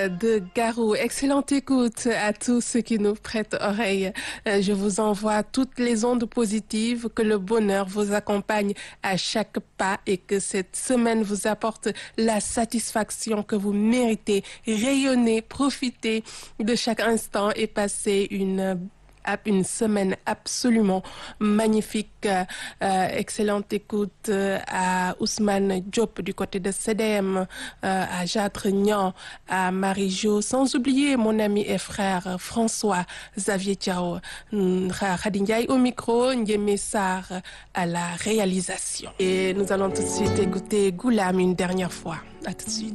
de Garou. Excellente écoute à tous ceux qui nous prêtent oreille. Je vous envoie toutes les ondes positives, que le bonheur vous accompagne à chaque pas et que cette semaine vous apporte la satisfaction que vous méritez. Rayonnez, profitez de chaque instant et passez une semaine absolument magnifique. Excellente écoute à Ousmane Diop du côté de CDM, à Jatre Nian, à Marie-Jo, sans oublier mon ami et frère François Xavier Thiao, Khady Ndiaye au micro, Ndiémé Sarr à la réalisation. Et nous allons tout de suite écouter Goulam une dernière fois. À tout de suite.